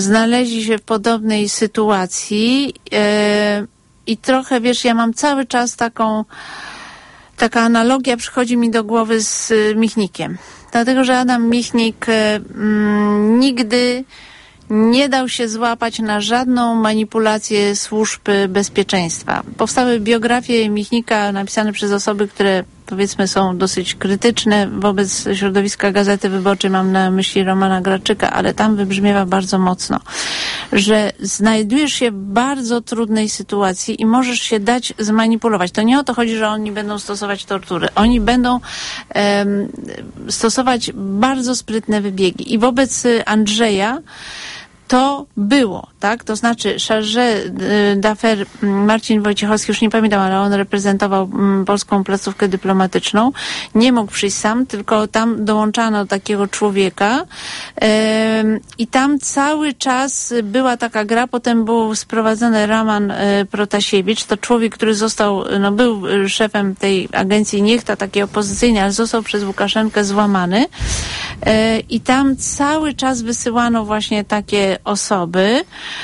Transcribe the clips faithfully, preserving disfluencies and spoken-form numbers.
znaleźli się w podobnej sytuacji yy, i trochę, wiesz, ja mam cały czas taką, taka analogia przychodzi mi do głowy z y, Michnikiem. Dlatego, że Adam Michnik y, y, nigdy nie dał się złapać na żadną manipulację służb bezpieczeństwa. Powstały biografie Michnika napisane przez osoby, które powiedzmy są dosyć krytyczne wobec środowiska Gazety Wyborczej, mam na myśli Romana Graczyka, ale tam wybrzmiewa bardzo mocno, że znajdujesz się w bardzo trudnej sytuacji i możesz się dać zmanipulować. To nie o to chodzi, że oni będą stosować tortury. Oni będą um, stosować bardzo sprytne wybiegi. I wobec Andrzeja to było, tak? To znaczy chargé d'affaires Marcin Wojciechowski, już nie pamiętam, ale on reprezentował polską placówkę dyplomatyczną. Nie mógł przyjść sam, tylko tam dołączano takiego człowieka yy, i tam cały czas była taka gra. Potem był sprowadzony Roman yy, Protasiewicz, to człowiek, który został, no był szefem tej agencji Niechta, takiej opozycyjnej, ale został przez Łukaszenkę złamany yy, i tam cały czas wysyłano właśnie takie osoby,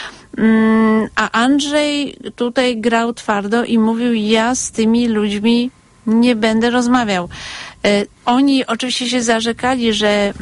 a Andrzej tutaj grał twardo i mówił, ja z tymi ludźmi nie będę rozmawiał. Oni oczywiście się zarzekali, że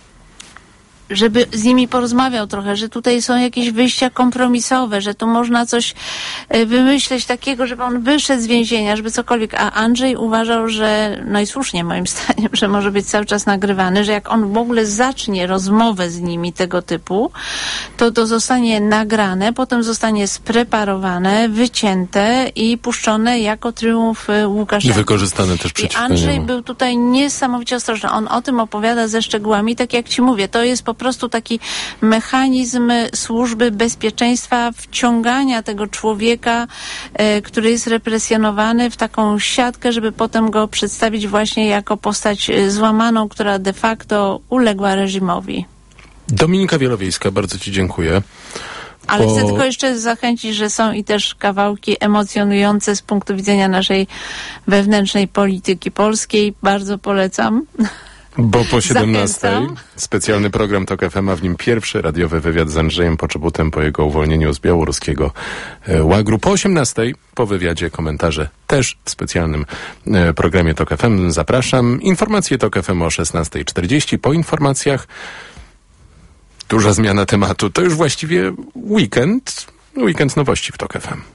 żeby z nimi porozmawiał trochę, że tutaj są jakieś wyjścia kompromisowe, że tu można coś wymyśleć takiego, żeby on wyszedł z więzienia, żeby cokolwiek. A Andrzej uważał, że, no i słusznie moim zdaniem, że może być cały czas nagrywany, że jak on w ogóle zacznie rozmowę z nimi tego typu, to to zostanie nagrane, potem zostanie spreparowane, wycięte i puszczone jako triumf Łukaszenki. I wykorzystane też przeciwko I Andrzej niemu. był tutaj niesamowicie ostrożny. On o tym opowiada ze szczegółami, tak jak ci mówię, to jest po prostu taki mechanizm służby bezpieczeństwa, wciągania tego człowieka, e, który jest represjonowany, w taką siatkę, żeby potem go przedstawić właśnie jako postać złamaną, która de facto uległa reżimowi. Dominika Wielowiejska, bardzo ci dziękuję. Ale po... chcę tylko jeszcze zachęcić, że są i też kawałki emocjonujące z punktu widzenia naszej wewnętrznej polityki polskiej. Bardzo polecam. Bo po siedemnastej Zachęcam. specjalny program Tok F M, a w nim pierwszy radiowy wywiad z Andrzejem Poczobutem po jego uwolnieniu z białoruskiego e, łagru. Po osiemnastej, po wywiadzie, komentarze też w specjalnym e, programie Tok F M. Zapraszam. Informacje Tok F M o szesnasta czterdzieści. Po informacjach duża zmiana tematu. To już właściwie weekend. Weekend nowości w Tok F M.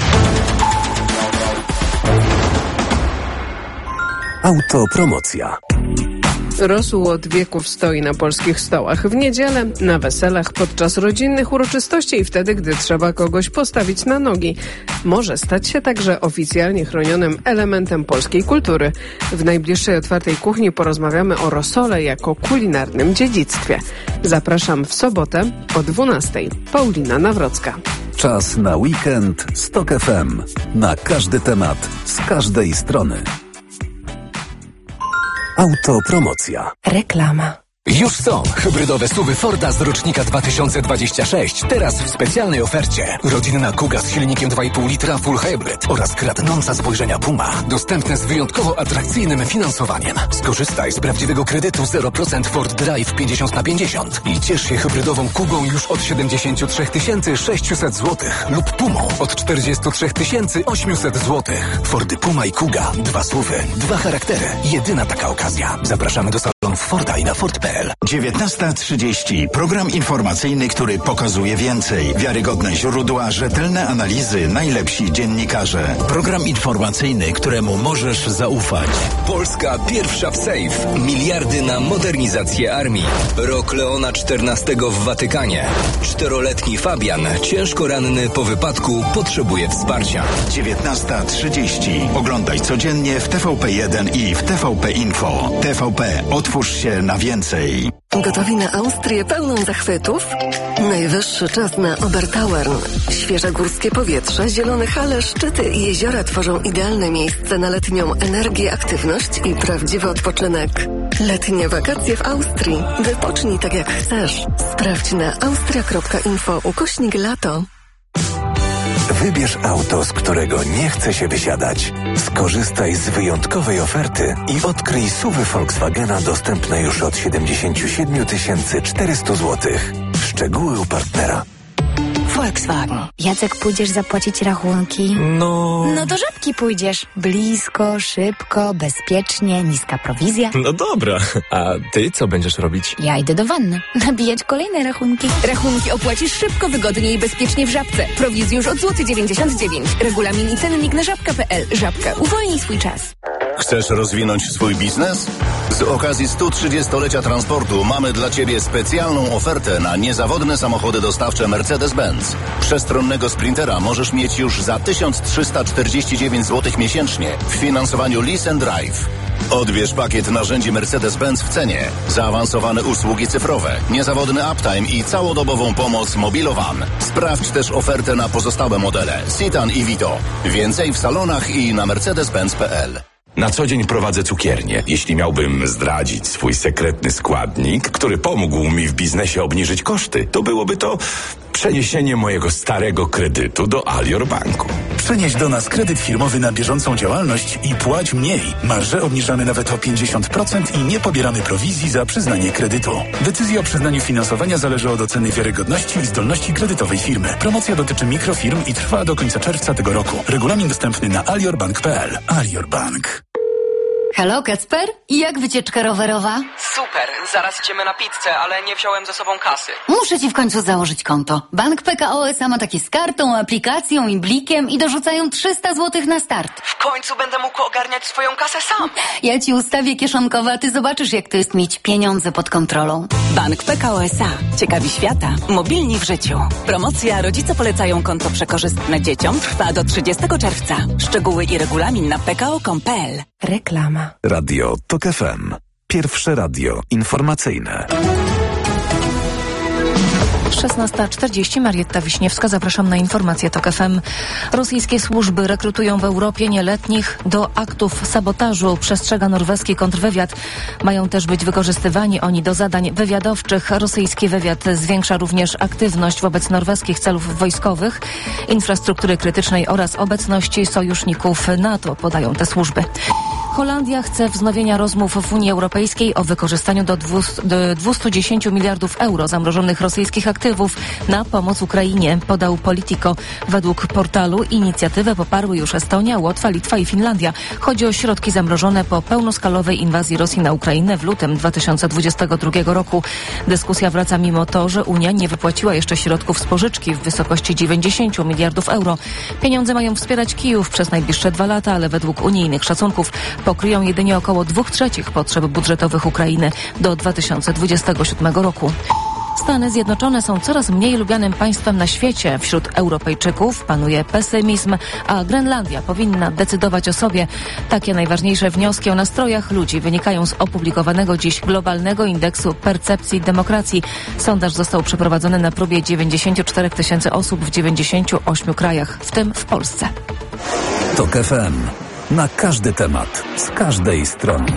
Autopromocja. Rosół od wieków stoi na polskich stołach. W niedzielę, na weselach, podczas rodzinnych uroczystości i wtedy, gdy trzeba kogoś postawić na nogi. Może stać się także oficjalnie chronionym elementem polskiej kultury. W najbliższej otwartej kuchni porozmawiamy o rosole jako kulinarnym dziedzictwie. Zapraszam w sobotę o dwunastej. Paulina Nawrocka. Czas na weekend z Tok F M. Na każdy temat, z każdej strony. Autopromocja. Reklama. Już są hybrydowe suwy Forda z rocznika dwa tysiące dwudziestego szóstego. Teraz w specjalnej ofercie. Rodzinna Kuga z silnikiem dwa i pół litra Full Hybrid oraz kradnąca spojrzenia Puma. Dostępne z wyjątkowo atrakcyjnym finansowaniem. Skorzystaj z prawdziwego kredytu zero procent Ford Drive pięćdziesiąt na pięćdziesiąt i ciesz się hybrydową Kugą już od siedemdziesiąt trzy tysiące sześćset złotych lub Pumą od czterdzieści trzy tysiące osiemset złotych. Fordy Puma i Kuga. Dwa słowy, dwa charaktery. Jedyna taka okazja. Zapraszamy do salonów Forda i na Ford kropka p l. dziewiętnasta trzydzieści. Program informacyjny, który pokazuje więcej. Wiarygodne źródła, rzetelne analizy, najlepsi dziennikarze. Program informacyjny, któremu możesz zaufać. Polska pierwsza w Safe. Miliardy na modernizację armii. Rok Leona czternastego w Watykanie. Czteroletni Fabian, ciężko ranny po wypadku, potrzebuje wsparcia. dziewiętnasta trzydzieści. Oglądaj codziennie w T V P jeden i w T V P Info. T V P. Otwórz się na więcej. Gotowi na Austrię pełną zachwytów? Najwyższy czas na Obertauern. Świeże górskie powietrze, zielone hale, szczyty i jeziora tworzą idealne miejsce na letnią energię, aktywność i prawdziwy odpoczynek. Letnie wakacje w Austrii. Wypocznij tak jak chcesz. Sprawdź na austria kropka info ukośnik lato. Wybierz auto, z którego nie chce się wysiadać. Skorzystaj z wyjątkowej oferty i odkryj S U V y Volkswagena dostępne już od siedemdziesiąt siedem tysięcy czterysta złotych. Szczegóły u partnera. Volkswagen. Jacek, pójdziesz zapłacić rachunki? No... No do Żabki pójdziesz. Blisko, szybko, bezpiecznie, niska prowizja. No dobra. A ty co będziesz robić? Ja idę do wanny. Nabijać kolejne rachunki. Rachunki opłacisz szybko, wygodnie i bezpiecznie w Żabce. Prowizji już od złoty dziewięćdziesiąt dziewięć. Regulamin i cennik na żabka kropka pe el. Żabka. Uwolnij swój czas. Chcesz rozwinąć swój biznes? Z okazji stu trzydziestolecia transportu mamy dla Ciebie specjalną ofertę na niezawodne samochody dostawcze Mercedes-Benz. Przestronnego Sprintera możesz mieć już za tysiąc trzysta czterdzieści dziewięć złotych miesięcznie w finansowaniu Lease and Drive. Odbierz pakiet narzędzi Mercedes-Benz w cenie, zaawansowane usługi cyfrowe, niezawodny uptime i całodobową pomoc Mobilowan. Sprawdź też ofertę na pozostałe modele Citan i Vito. Więcej w salonach i na mercedes benz kropka pe el. Na co dzień prowadzę cukiernię. Jeśli miałbym zdradzić swój sekretny składnik, który pomógł mi w biznesie obniżyć koszty, to byłoby to przeniesienie mojego starego kredytu do Alior Banku. Przenieś do nas kredyt firmowy na bieżącą działalność i płać mniej. Marże obniżamy nawet o pięćdziesiąt procent i nie pobieramy prowizji za przyznanie kredytu. Decyzja o przyznaniu finansowania zależy od oceny wiarygodności i zdolności kredytowej firmy. Promocja dotyczy mikrofirm i trwa do końca czerwca tego roku. Regulamin dostępny na alior bank kropka pe el. Alior Bank. Halo, Kacper? I jak wycieczka rowerowa? Super, zaraz idziemy na pizzę, ale nie wziąłem ze sobą kasy. Muszę ci w końcu założyć konto. Bank P K O S A ma takie z kartą, aplikacją i blikiem i dorzucają trzysta złotych na start. W końcu będę mógł ogarniać swoją kasę sam. Ja ci ustawię kieszonkowe, a ty zobaczysz, jak to jest mieć pieniądze pod kontrolą. Bank P K O S A. Ciekawi świata. Mobilni w życiu. Promocja Rodzice polecają konto przekorzystne dzieciom trwa do trzydziestego czerwca. Szczegóły i regulamin na p k o kropka com kropka pe el. Reklama. Radio Tok F M. Pierwsze radio informacyjne. szesnasta czterdzieści, Marietta Wiśniewska, zapraszam na informacje Tok F M. Rosyjskie służby rekrutują w Europie nieletnich do aktów sabotażu, przestrzega norweski kontrwywiad. Mają też być wykorzystywani oni do zadań wywiadowczych. Rosyjski wywiad zwiększa również aktywność wobec norweskich celów wojskowych, infrastruktury krytycznej oraz obecności sojuszników NATO, podają te służby. Holandia chce wznowienia rozmów w Unii Europejskiej o wykorzystaniu do dwieście dziesięć miliardów euro zamrożonych rosyjskich aktywów na pomoc Ukrainie, podał Politico. Według portalu inicjatywę poparły już Estonia, Łotwa, Litwa i Finlandia. Chodzi o środki zamrożone po pełnoskalowej inwazji Rosji na Ukrainę w lutym dwa tysiące dwudziestego drugiego roku. Dyskusja wraca mimo to, że Unia nie wypłaciła jeszcze środków z pożyczki w wysokości dziewięćdziesiąt miliardów euro. Pieniądze mają wspierać Kijów przez najbliższe dwa lata, ale według unijnych szacunków pokryją jedynie około dwóch trzecich potrzeb budżetowych Ukrainy do dwa tysiące dwudziestego siódmego roku. Stany Zjednoczone są coraz mniej lubianym państwem na świecie. Wśród Europejczyków panuje pesymizm, a Grenlandia powinna decydować o sobie. Takie najważniejsze wnioski o nastrojach ludzi wynikają z opublikowanego dziś globalnego indeksu percepcji demokracji. Sondaż został przeprowadzony na próbie dziewięćdziesięciu czterech tysięcy osób w dziewięćdziesięciu ośmiu krajach, w tym w Polsce. Tok F M. Na każdy temat, z każdej strony.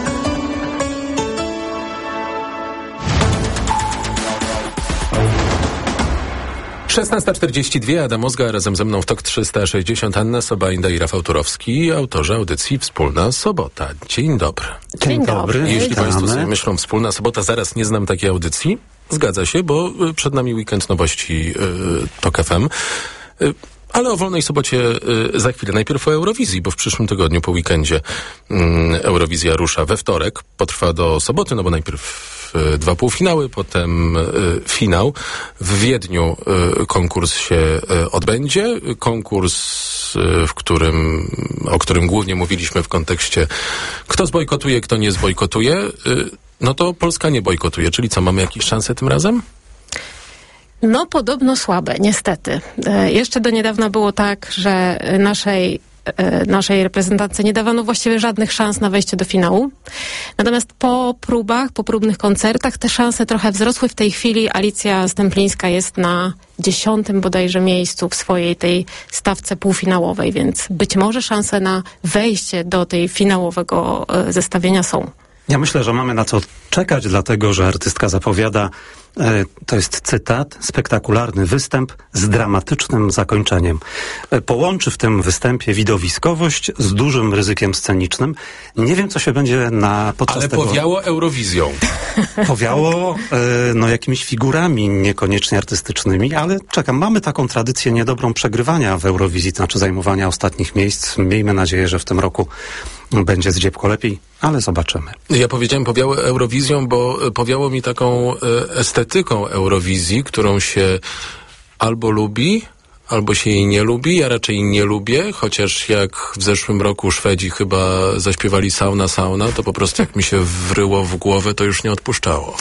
szesnasta czterdzieści dwa, Adam Ozga, razem ze mną w Tok trzysta sześćdziesiąt Anna Sobajda i Rafał Turowski, autorzy audycji Wspólna Sobota. Dzień dobry. Dzień dobry. Jeśli Państwo sobie myślą, Wspólna Sobota, zaraz nie znam takiej audycji, zgadza się, bo przed nami weekend nowości yy, Tok F M. Yy, Ale o wolnej sobocie y, za chwilę. Najpierw o Eurowizji, bo w przyszłym tygodniu po weekendzie y, Eurowizja rusza we wtorek. Potrwa do soboty, no bo najpierw y, dwa półfinały, potem y, finał. W Wiedniu y, konkurs się y, odbędzie. Konkurs, y, w którym, o którym głównie mówiliśmy w kontekście kto zbojkotuje, kto nie zbojkotuje. Y, no to Polska nie bojkotuje, czyli co, mamy jakieś szanse tym razem? No, podobno słabe, niestety. E, jeszcze do niedawna było tak, że naszej, e, naszej reprezentantce nie dawano właściwie żadnych szans na wejście do finału. Natomiast po próbach, po próbnych koncertach te szanse trochę wzrosły. W tej chwili Alicja Stemplińska jest na dziesiątym bodajże miejscu w swojej tej stawce półfinałowej, więc być może szanse na wejście do tej finałowego e, zestawienia są. Ja myślę, że mamy na co czekać, dlatego że artystka zapowiada To jest cytat, spektakularny występ z dramatycznym zakończeniem. Połączy w tym występie widowiskowość z dużym ryzykiem scenicznym. Nie wiem, co się będzie na podczas Ale tego... powiało Eurowizją. Powiało no, jakimiś figurami niekoniecznie artystycznymi, ale czekam, mamy taką tradycję niedobrą przegrywania w Eurowizji, to znaczy zajmowania ostatnich miejsc. Miejmy nadzieję, że w tym roku będzie zdziepko lepiej, ale zobaczymy. Ja powiedziałem powiało Eurowizją, bo powiało mi taką estetyką Eurowizji, którą się albo lubi, albo się jej nie lubi. Ja raczej nie lubię, chociaż jak w zeszłym roku Szwedzi chyba zaśpiewali Sauna, Sauna, to po prostu jak mi się wryło w głowę, to już nie odpuszczało.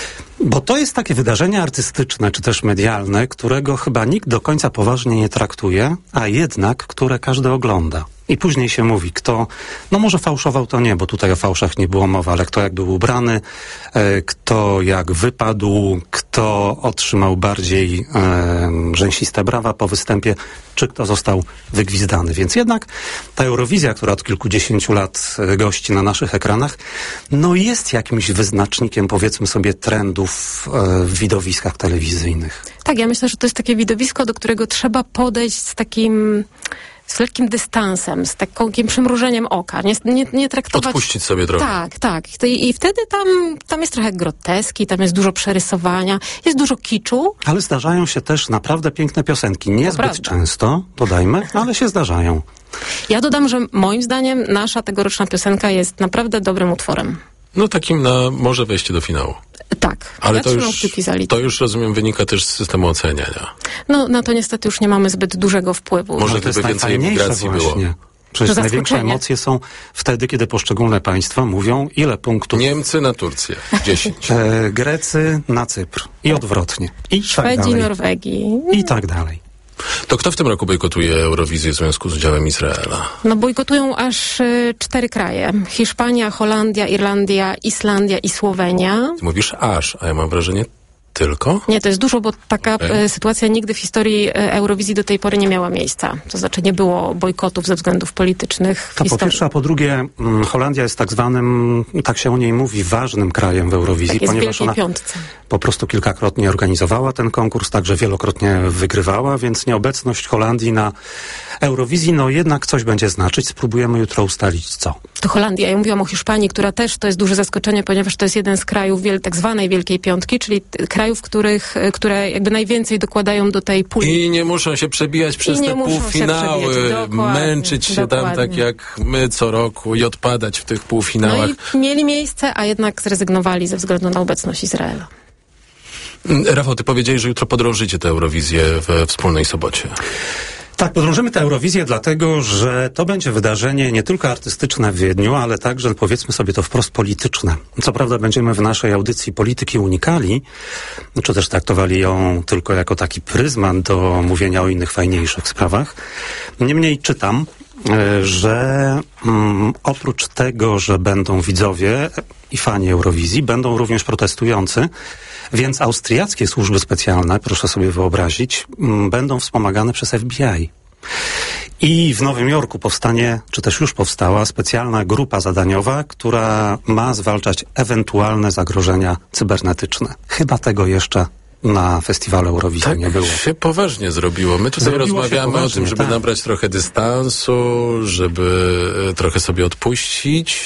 Bo to jest takie wydarzenie artystyczne, czy też medialne, którego chyba nikt do końca poważnie nie traktuje, a jednak, które każdy ogląda. I później się mówi, kto, no może fałszował, to nie, bo tutaj o fałszach nie było mowy, ale kto jak był ubrany, e, kto jak wypadł, kto otrzymał bardziej e, rzęsiste brawa po występie, czy kto został wygwizdany. Więc jednak ta Eurowizja, która od kilkudziesięciu lat gości na naszych ekranach, no jest jakimś wyznacznikiem, powiedzmy sobie, trendów e, w widowiskach telewizyjnych. Tak, ja myślę, że to jest takie widowisko, do którego trzeba podejść z takim... z lekkim dystansem, z takim przymrużeniem oka. Nie, nie, nie traktować... Odpuścić sobie trochę. Tak, tak. I, i wtedy tam, tam jest trochę groteski, tam jest dużo przerysowania, jest dużo kiczu. Ale zdarzają się też naprawdę piękne piosenki. Niezbyt prawda. Często, dodajmy, ale się zdarzają. Ja dodam, że moim zdaniem nasza tegoroczna piosenka jest naprawdę dobrym utworem. No takim na może wejście do finału. Tak. Ale ja to już, to już, rozumiem, wynika też z systemu oceniania. No na to niestety już nie mamy zbyt dużego wpływu. Może gdyby więcej emigracji było. Przecież największe emocje są wtedy, kiedy poszczególne państwa mówią, ile punktów... Niemcy na Turcję, dziesięć. E, Grecy na Cypr. I odwrotnie. I Szwedzi, tak dalej. Norwegii. I tak dalej. To kto w tym roku bojkotuje Eurowizję w związku z udziałem Izraela? No bojkotują aż y, cztery kraje. Hiszpania, Holandia, Irlandia, Islandia i Słowenia. Ty mówisz aż, a ja mam wrażenie tylko? Nie, to jest dużo, bo taka okay. y, sytuacja nigdy w historii y, Eurowizji do tej pory nie miała miejsca. To znaczy nie było bojkotów ze względów politycznych w To historii. po pierwsze, a po drugie mm, Holandia jest tak zwanym, tak się o niej mówi, ważnym krajem w Eurowizji, tak, ponieważ ona piątce. po prostu kilkakrotnie organizowała ten konkurs, także wielokrotnie wygrywała, więc nieobecność Holandii na Eurowizji, no jednak coś będzie znaczyć. Spróbujemy jutro ustalić co. To Holandia. Ja mówiłam o Hiszpanii, która też to jest duże zaskoczenie, ponieważ to jest jeden z krajów wiel, tak zwanej Wielkiej Piątki, czyli krajów, których, które jakby najwięcej dokładają do tej puli. I nie muszą się przebijać przez te półfinały, męczyć się dokładnie. Tam tak jak my co roku i odpadać w tych półfinałach. No i mieli miejsce, a jednak zrezygnowali ze względu na obecność Izraela. Rafał, ty powiedziałeś, że jutro podrążycie tę Eurowizję we wspólnej sobocie. Tak, podążymy tę Eurowizję dlatego, że to będzie wydarzenie nie tylko artystyczne w Wiedniu, ale także, powiedzmy sobie to wprost, polityczne. Co prawda będziemy w naszej audycji polityki unikali, czy też traktowali ją tylko jako taki pryzmat do mówienia o innych, fajniejszych sprawach. Niemniej czytam, że mm, oprócz tego, że będą widzowie i fani Eurowizji, będą również protestujący, więc austriackie służby specjalne, proszę sobie wyobrazić, m, będą wspomagane przez F B I. I w Nowym Jorku powstanie, czy też już powstała, specjalna grupa zadaniowa, która ma zwalczać ewentualne zagrożenia cybernetyczne. Chyba tego jeszcze na festiwalu Eurowizji tak nie było. się poważnie zrobiło. My tutaj Zrobiło rozmawiamy poważnie, o tym, żeby tak. nabrać trochę dystansu, żeby trochę sobie odpuścić.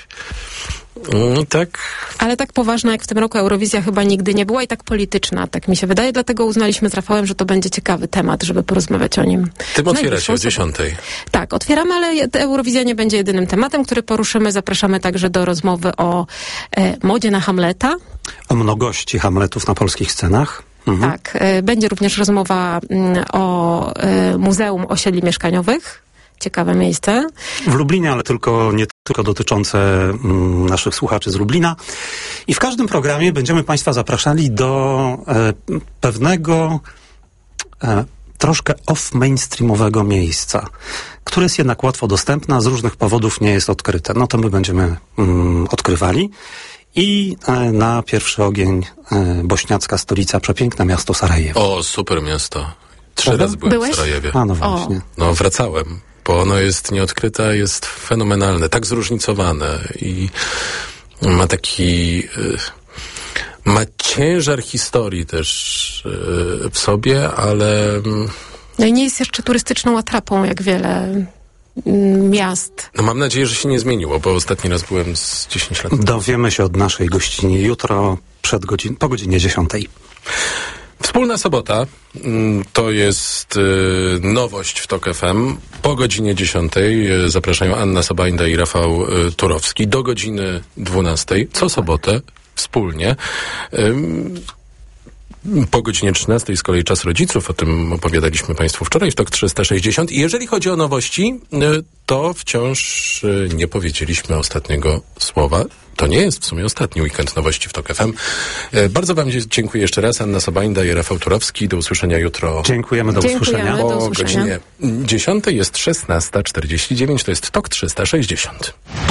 No tak. Ale tak poważna jak w tym roku Eurowizja chyba nigdy nie była i tak polityczna, tak mi się wydaje, dlatego uznaliśmy z Rafałem, że to będzie ciekawy temat, żeby porozmawiać o nim. Tym otwieracie o dziesiątej. Tak, otwieramy, ale Eurowizja nie będzie jedynym tematem, który poruszymy. Zapraszamy także do rozmowy o e, modzie na Hamleta. O mnogości Hamletów na polskich scenach. Mhm. Tak, e, będzie również rozmowa m, o e, Muzeum Osiedli Mieszkaniowych. Ciekawe miejsce. W Lublinie, ale tylko nie tylko dotyczące mm, naszych słuchaczy z Lublina. I w każdym programie będziemy Państwa zapraszali do e, pewnego e, troszkę off-mainstreamowego miejsca, które jest jednak łatwo dostępne, a z różnych powodów nie jest odkryte. No to my będziemy mm, odkrywali. I e, na pierwszy ogień e, bośniacka stolica, przepiękne miasto Sarajewo. O, super miasto. Trzy Prawda? razy byłem Byłeś? w Sarajewie. A no właśnie. No wracałem, bo ono jest nieodkryte, jest fenomenalne, tak zróżnicowane i ma taki... Y, ma ciężar historii też yy, w sobie, ale... No i nie jest jeszcze turystyczną atrapą, jak wiele miast. No mam nadzieję, że się nie zmieniło, bo ostatni raz byłem z dziesięć lat. Dowiemy się od naszej gościni jutro przed godzin- po godzinie dziesiątej. Wspólna sobota to jest y, nowość w TOK F M. Po godzinie dziesiątej y, zapraszają Anna Sobajda i Rafał y, Turowski do godziny dwunastej. Co sobotę wspólnie. Y, Po godzinie trzynastej z kolei Czas Rodziców, o tym opowiadaliśmy Państwu wczoraj w TOK trzysta sześćdziesiąt. I jeżeli chodzi o nowości, to wciąż nie powiedzieliśmy ostatniego słowa. To nie jest w sumie ostatni weekend nowości w TOK F M. Bardzo Wam dziękuję jeszcze raz. Anna Sobajda i Rafał Turowski. Do usłyszenia jutro. Dziękujemy, do Dziękujemy, usłyszenia. do O usłyszenia. godzinie dziesiątej jest szesnasta czterdzieści dziewięć. To jest TOK trzysta sześćdziesiąt.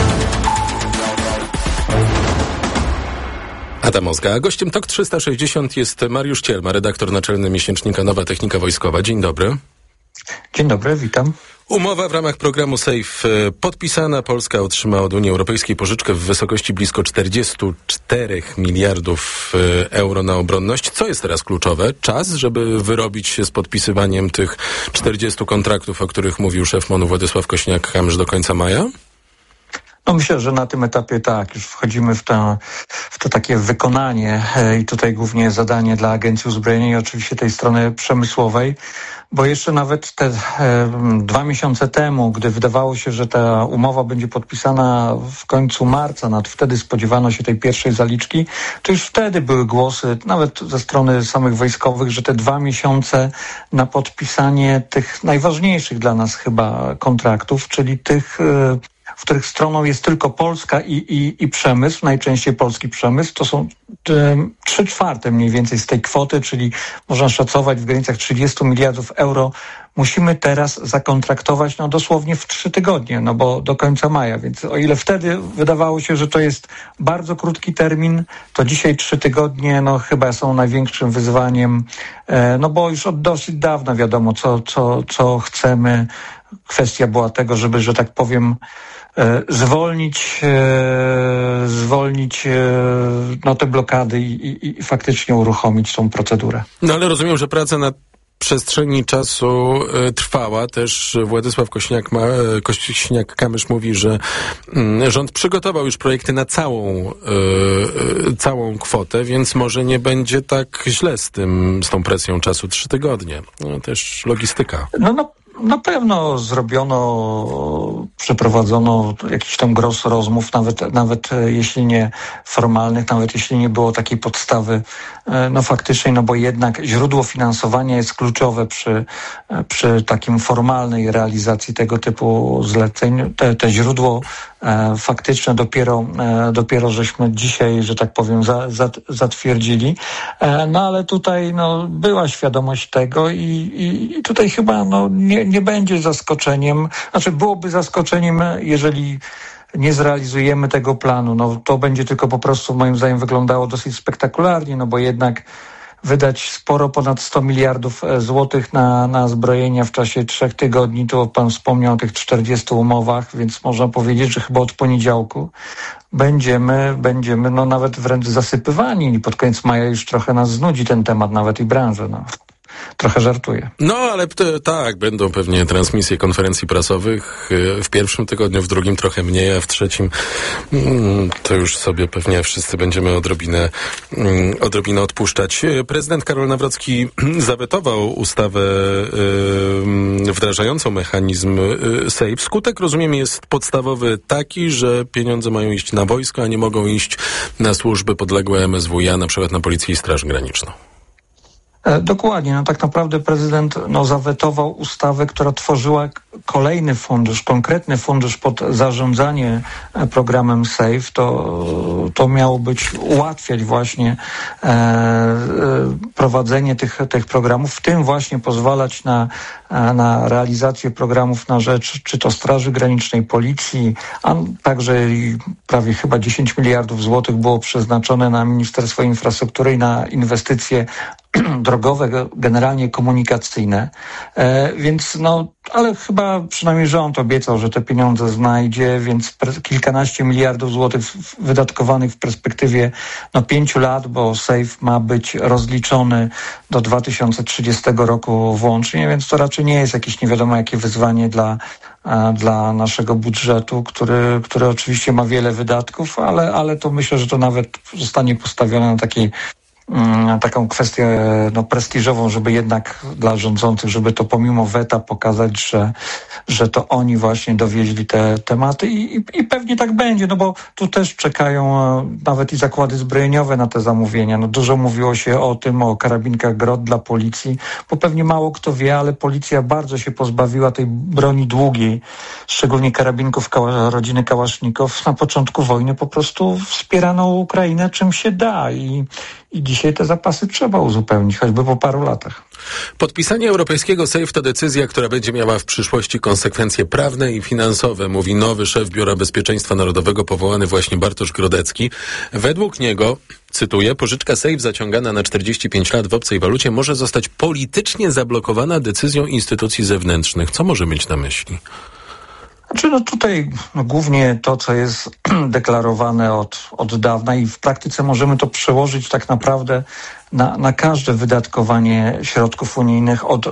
Adam Ozga. A gościem TOK trzysta sześćdziesiąt jest Mariusz Cielma, redaktor naczelny miesięcznika Nowa Technika Wojskowa. Dzień dobry. Dzień dobry, witam. Umowa w ramach programu SAFE podpisana. Polska otrzyma od Unii Europejskiej pożyczkę w wysokości blisko czterdzieści cztery miliardów euro na obronność. Co jest teraz kluczowe? Czas, żeby wyrobić się z podpisywaniem tych czterdziestu kontraktów, o których mówił szef MON-u Władysław Kośniak-Kamysz do końca maja? No myślę, że na tym etapie tak, już wchodzimy w to, w to takie wykonanie e, i tutaj głównie zadanie dla Agencji Uzbrojenia i oczywiście tej strony przemysłowej, bo jeszcze nawet te e, dwa miesiące temu, gdy wydawało się, że ta umowa będzie podpisana w końcu marca, nawet wtedy spodziewano się tej pierwszej zaliczki, to już wtedy były głosy, nawet ze strony samych wojskowych, że te dwa miesiące na podpisanie tych najważniejszych dla nas chyba kontraktów, czyli tych e, w których stroną jest tylko Polska i, i, i przemysł, najczęściej polski przemysł, to są trzy czwarte mniej więcej z tej kwoty, czyli można szacować w granicach trzydziestu miliardów euro. Musimy teraz zakontraktować no dosłownie w trzy tygodnie, no bo do końca maja, więc o ile wtedy wydawało się, że to jest bardzo krótki termin, to dzisiaj trzy tygodnie no chyba są największym wyzwaniem, no bo już od dosyć dawna wiadomo, co, co, co chcemy. Kwestia była tego, żeby, że tak powiem, zwolnić, zwolnić no, te blokady i, i, i faktycznie uruchomić tą procedurę. No ale rozumiem, że praca nad przestrzeni czasu y, trwała. Też Władysław Kośniak ma, Kośniak-Kamysz mówi, że y, rząd przygotował już projekty na całą, y, y, całą kwotę, więc może nie będzie tak źle z tym, z tą presją czasu trzy tygodnie. No, też logistyka. No, no. Na pewno zrobiono, przeprowadzono jakiś tam gros rozmów, nawet, nawet jeśli nie formalnych, nawet jeśli nie było takiej podstawy no faktycznej, no bo jednak źródło finansowania jest kluczowe przy, przy takim formalnej realizacji tego typu zleceń. Te, te źródło e, faktyczne dopiero, e, dopiero żeśmy dzisiaj, że tak powiem, za, za, zatwierdzili. E, no ale tutaj no, była świadomość tego i, i, i tutaj chyba no, nie, nie będzie zaskoczeniem, znaczy byłoby zaskoczeniem, jeżeli nie zrealizujemy tego planu. No to będzie tylko po prostu moim zdaniem wyglądało dosyć spektakularnie, no bo jednak wydać sporo ponad sto miliardów złotych na, na zbrojenia w czasie trzech tygodni, to pan wspomniał o tych czterdziestu umowach, więc można powiedzieć, że chyba od poniedziałku będziemy, będziemy no nawet wręcz zasypywani i pod koniec maja już trochę nas znudzi ten temat, nawet i branżę, no. Trochę żartuję. No, ale t- tak, będą pewnie transmisje konferencji prasowych w pierwszym tygodniu, w drugim trochę mniej, a w trzecim mm, to już sobie pewnie wszyscy będziemy odrobinę, mm, odrobinę odpuszczać. Prezydent Karol Nawrocki zawetował ustawę y, wdrażającą mechanizm y, SAFE. Skutek, rozumiem, jest podstawowy taki, że pieniądze mają iść na wojsko, a nie mogą iść na służby podległe M S W iA, na przykład na Policję i Straż Graniczną. Dokładnie. No tak naprawdę prezydent no, zawetował ustawę, która tworzyła kolejny fundusz, konkretny fundusz pod zarządzanie programem SAFE. To, to miało być ułatwiać właśnie e, e, prowadzenie tych, tych programów, w tym właśnie pozwalać na, na realizację programów na rzecz czy to Straży Granicznej, Policji, a także prawie chyba dziesięć miliardów złotych było przeznaczone na Ministerstwo Infrastruktury i na inwestycje drogowe, generalnie komunikacyjne. E, więc no, ale chyba przynajmniej rząd obiecał, że te pieniądze znajdzie, więc pre- kilkanaście miliardów złotych w, wydatkowanych w perspektywie no, pięciu lat, bo SAFE ma być rozliczony do dwa tysiące trzydziestego roku włącznie, więc to raczej nie jest jakieś nie wiadomo jakie wyzwanie dla dla naszego budżetu, który, który oczywiście ma wiele wydatków, ale, ale to myślę, że to nawet zostanie postawione na takiej taką kwestię no, prestiżową, żeby jednak dla rządzących, żeby to pomimo weta pokazać, że, że to oni właśnie dowieźli te tematy i, i, i pewnie tak będzie, no bo tu też czekają nawet i zakłady zbrojeniowe na te zamówienia. No, dużo mówiło się o tym, o karabinkach Grot dla policji, bo pewnie mało kto wie, ale policja bardzo się pozbawiła tej broni długiej, szczególnie karabinków kała, rodziny Kałasznikow. Na początku wojny po prostu wspierano Ukrainę czym się da i I dzisiaj te zapasy trzeba uzupełnić, choćby po paru latach. Podpisanie europejskiego SAFE to decyzja, która będzie miała w przyszłości konsekwencje prawne i finansowe, mówi nowy szef Biura Bezpieczeństwa Narodowego, powołany właśnie Bartosz Grodecki. Według niego, cytuję, pożyczka SAFE zaciągana na czterdzieści pięć lat w obcej walucie może zostać politycznie zablokowana decyzją instytucji zewnętrznych. Co może mieć na myśli? Znaczy, no tutaj no, głównie to, co jest deklarowane od, od dawna i w praktyce możemy to przełożyć tak naprawdę na, na każde wydatkowanie środków unijnych, od e,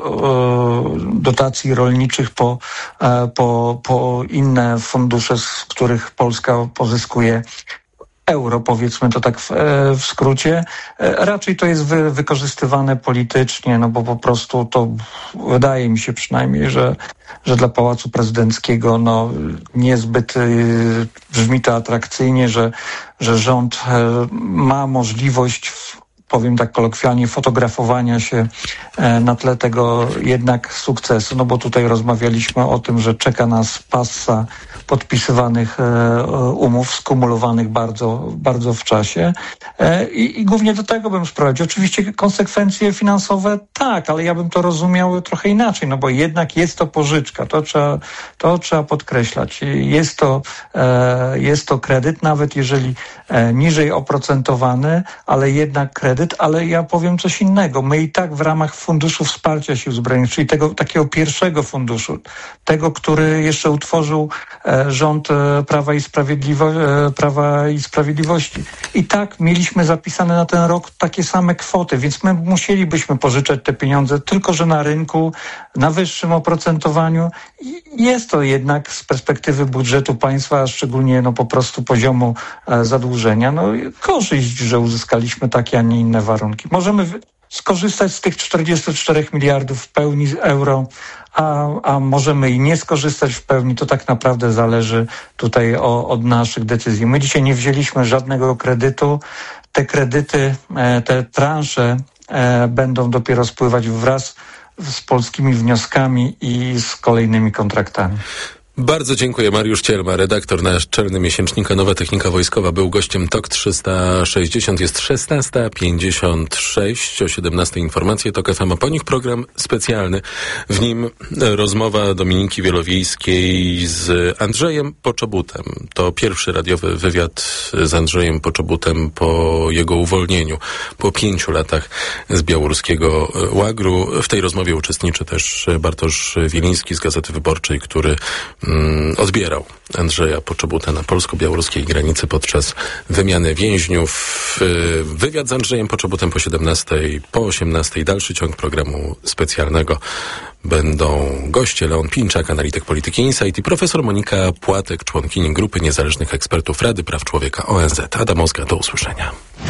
dotacji rolniczych po, e, po, po inne fundusze, z których Polska pozyskuje euro, powiedzmy to tak w, w skrócie. Raczej to jest wy, wykorzystywane politycznie, no bo po prostu to wydaje mi się przynajmniej, że, że dla Pałacu Prezydenckiego no, niezbyt y, brzmi to atrakcyjnie, że, że rząd y, ma możliwość, powiem tak kolokwialnie, fotografowania się e, na tle tego jednak sukcesu, no bo tutaj rozmawialiśmy o tym, że czeka nas passa podpisywanych e, umów, skumulowanych bardzo, bardzo w czasie e, i, i głównie do tego bym sprowadził. Oczywiście konsekwencje finansowe tak, ale ja bym to rozumiał trochę inaczej, no bo jednak jest to pożyczka, to trzeba, to trzeba podkreślać. Jest to, e, jest to kredyt, nawet jeżeli e, niżej oprocentowany, ale jednak kredyt, ale ja powiem coś innego. My i tak w ramach Funduszu Wsparcia Sił Zbrojnych, czyli tego takiego pierwszego funduszu, tego, który jeszcze utworzył e, rząd e, Prawa i Sprawiedliwości, e, Prawa i Sprawiedliwości. I tak mieliśmy zapisane na ten rok takie same kwoty, więc my musielibyśmy pożyczać te pieniądze, tylko że na rynku, na wyższym oprocentowaniu. I jest to jednak z perspektywy budżetu państwa, a szczególnie no, po prostu poziomu e, zadłużenia, no korzyść, że uzyskaliśmy takie, a nie inne warunki. Możemy skorzystać z tych czterdziestu czterech miliardów w pełni euro, a, a możemy i nie skorzystać w pełni. To tak naprawdę zależy tutaj o, od naszych decyzji. My dzisiaj nie wzięliśmy żadnego kredytu. Te kredyty, te transze będą dopiero spływać wraz z polskimi wnioskami i z kolejnymi kontraktami. Bardzo dziękuję. Mariusz Cielma, redaktor naczelny miesięcznika Nowa Technika Wojskowa, był gościem T O K trzysta sześćdziesiąt. Jest szesnasta pięćdziesiąt sześć, o siedemnastej informacje T O K F M, a po nich program specjalny. W nim rozmowa Dominiki Wielowiejskiej z Andrzejem Poczobutem. To pierwszy radiowy wywiad z Andrzejem Poczobutem po jego uwolnieniu, po pięciu latach z białoruskiego łagru. W tej rozmowie uczestniczy też Bartosz Wiliński z Gazety Wyborczej, który odbierał Andrzeja Poczobuta na polsko-białoruskiej granicy podczas wymiany więźniów. Wywiad z Andrzejem Poczobutem po siedemnastej, po osiemnastej. Dalszy ciąg programu specjalnego. Będą goście Leon Pinczak, analityk polityki Insight, i profesor Monika Płatek, członkini Grupy Niezależnych Ekspertów Rady Praw Człowieka O N Z. Adam Ozga, do usłyszenia.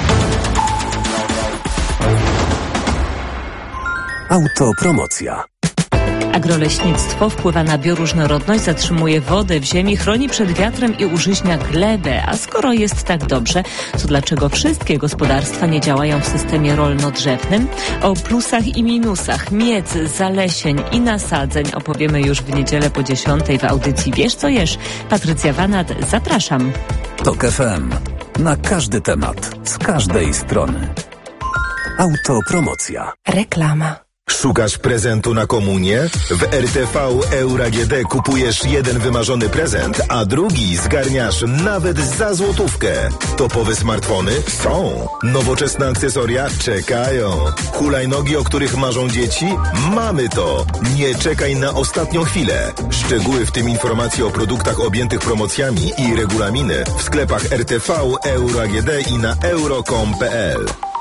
Autopromocja. Agroleśnictwo wpływa na bioróżnorodność, zatrzymuje wodę w ziemi, chroni przed wiatrem i użyźnia glebę. A skoro jest tak dobrze, to dlaczego wszystkie gospodarstwa nie działają w systemie rolno-drzewnym? O plusach i minusach miedz, zalesień i nasadzeń opowiemy już w niedzielę po dziesiątej w audycji Wiesz co jesz. Patrycja Wanat, zapraszam. T O K F M. Na każdy temat, z każdej strony. Autopromocja. Reklama. Szukasz prezentu na komunię? W R T V Euro A G D kupujesz jeden wymarzony prezent, a drugi zgarniasz nawet za złotówkę. Topowe smartfony? Są. Nowoczesne akcesoria? Czekają. Hulajnogi, o których marzą dzieci? Mamy to. Nie czekaj na ostatnią chwilę. Szczegóły, w tym informacje o produktach objętych promocjami i regulaminy w sklepach R T V, Euro A G D i na euro kropka com kropka p l.